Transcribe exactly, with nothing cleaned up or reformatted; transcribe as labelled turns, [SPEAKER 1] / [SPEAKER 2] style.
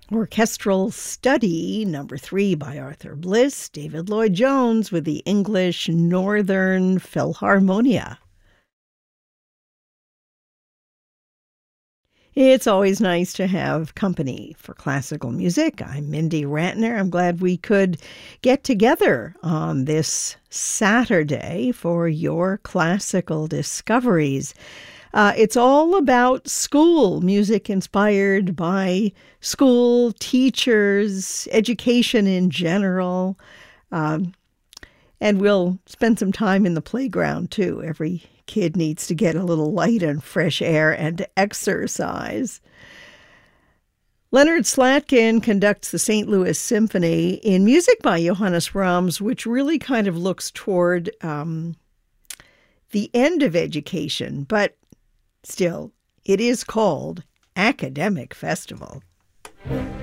[SPEAKER 1] Orchestral Study, number three by Arthur Bliss, David Lloyd Jones with the English Northern Philharmonia. It's always nice to have company for classical music. I'm Mindy Rantner. I'm glad we could get together on this Saturday for your classical discoveries. Uh, it's all about school, music inspired by school, teachers, education in general. Um, and we'll spend some time in the playground, too. Every kid needs to get a little light and fresh air and exercise. Leonard Slatkin conducts the Saint Louis Symphony in music by Johannes Brahms, which really kind of looks toward um, the end of education, but still, it is called Academic Festival.